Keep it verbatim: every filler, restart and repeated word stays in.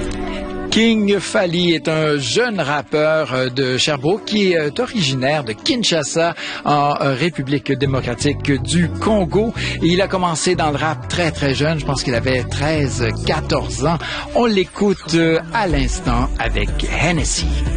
King Fally est un jeune rappeur de Sherbrooke qui est originaire de Kinshasa en République démocratique du Congo. Et il a commencé dans le rap très très jeune, je pense qu'il avait treize quatorze ans. On l'écoute à l'instant avec Hennessy.